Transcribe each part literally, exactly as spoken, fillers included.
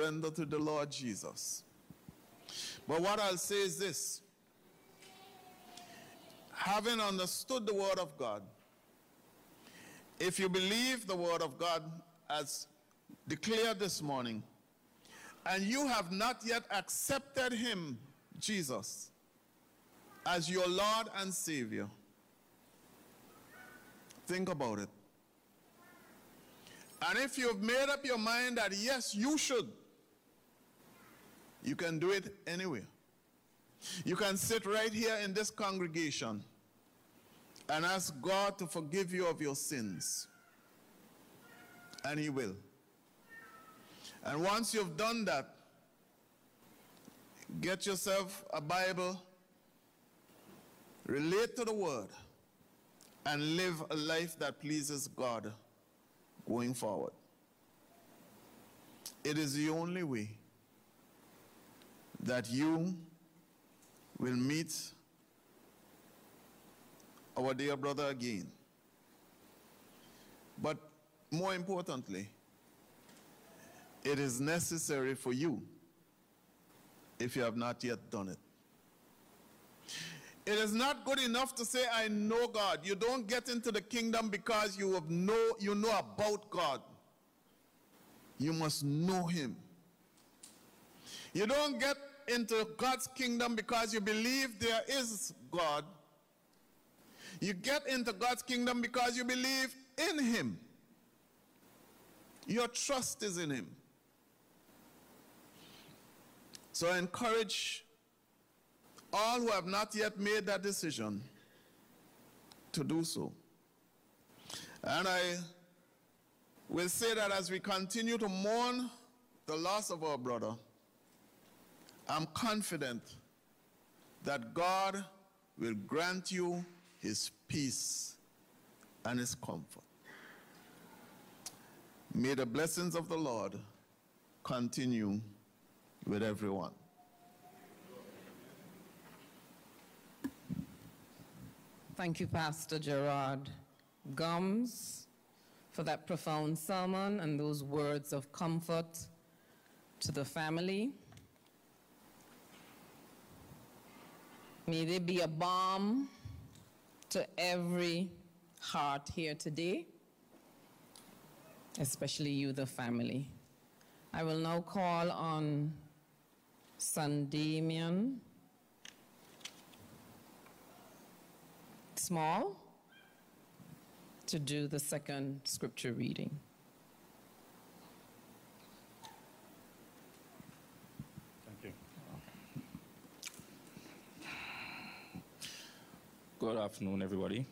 surrender to the Lord Jesus. But what I'll say is this. Having understood the Word of God, if you believe the Word of God as declared this morning, and you have not yet accepted Him, Jesus, as your Lord and Savior, think about it. And if you've made up your mind that yes, you should, you can do it anywhere. You can sit right here in this congregation and ask God to forgive you of your sins. And He will. And once you've done that, get yourself a Bible, relate to the Word, and live a life that pleases God going forward. It is the only way that you will meet our dear brother again. But more importantly, it is necessary for you if you have not yet done it. It is not good enough to say, I know God. You don't get into the kingdom because you have know, you know about God. You must know Him. You don't get into God's kingdom because you believe there is God. You get into God's kingdom because you believe in Him. Your trust is in Him. So I encourage all who have not yet made that decision to do so. And I will say that as we continue to mourn the loss of our brother, I'm confident that God will grant you His peace and His comfort. May the blessings of the Lord continue with everyone. Thank you, Pastor Gerard Gums, for that profound sermon and those words of comfort to the family. May they be a balm to every heart here today, especially you, the family. I will now call on Son Damien Small to do the second scripture reading. Thank you. Good afternoon, everybody.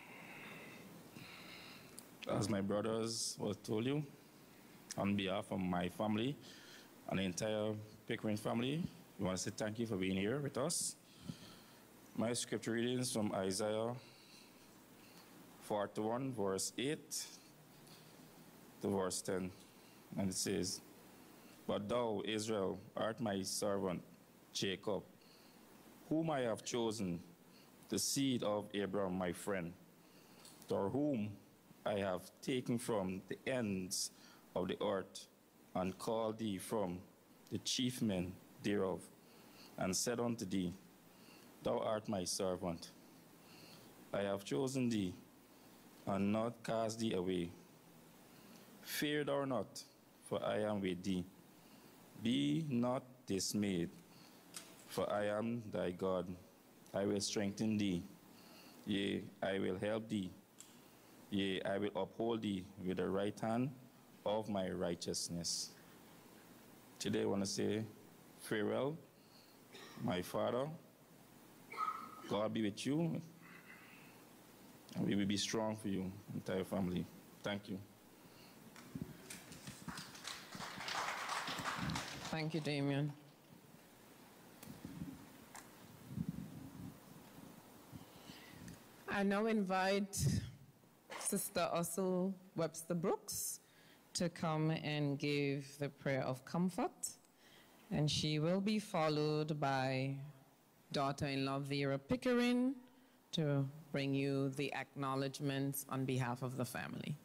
As my brothers was told you, on behalf of my family and the entire Pickering family, we want to say thank you for being here with us. My scripture reading is from Isaiah forty-one, verse eight to verse ten. And it says, But thou, Israel, art my servant, Jacob, whom I have chosen, the seed of Abraham, my friend, to whom I have taken from the ends of the earth, and called thee from the chief men thereof, and said unto thee, Thou art my servant. I have chosen thee, and not cast thee away. Fear thou not, for I am with thee. Be not dismayed, for I am thy God. I will strengthen thee. Yea, I will help thee. Yea, I will uphold thee with the right hand of my righteousness. Today I want to say farewell, my father. God be with you, and we will be strong for you, entire family. Thank you. Thank you, Damien. I now invite Sister Ursula Webster Brooks to come and give the prayer of comfort, and she will be followed by daughter-in-law Vera Pickering to bring you the acknowledgments on behalf of the family.